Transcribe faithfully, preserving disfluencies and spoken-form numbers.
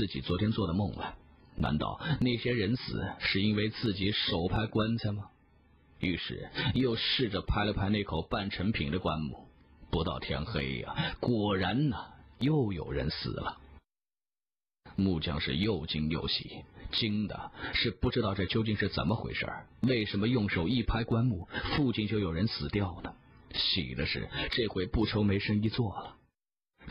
自己昨天做的梦来，难道那些人死是因为自己手拍棺材吗？于是又试着拍了拍那口半成品的棺木，不到天黑呀、啊，果然呢、啊，又有人死了。木匠是又惊又喜，惊的是不知道这究竟是怎么回事，为什么用手一拍棺木，附近就有人死掉呢？喜的是这回不愁没生意做了。